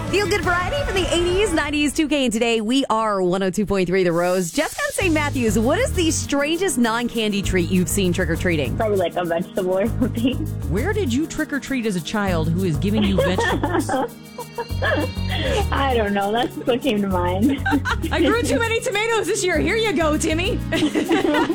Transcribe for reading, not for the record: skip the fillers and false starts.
Feel good variety from the 80s, 90s, 2K, and today we are 102.3 The Rose. Jessica and St. Matthews, what is the strangest non-candy treat you've seen trick-or-treating? Probably like a vegetable or something. Where did you trick-or-treat as a child who is giving you vegetables? I don't know. That's what came to mind. I grew too many tomatoes this year. Here you go, Timmy.